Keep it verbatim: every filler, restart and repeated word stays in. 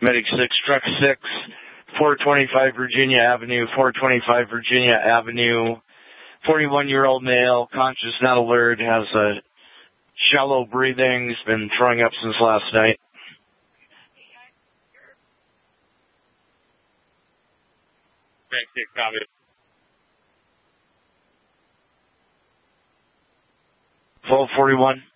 Medic six, truck six, four twenty-five Virginia Avenue, four twenty-five Virginia Avenue. forty-one-year-old male, conscious, not alert, has a shallow breathing, has been throwing up since last night. Bank six, copy. twelve forty-one.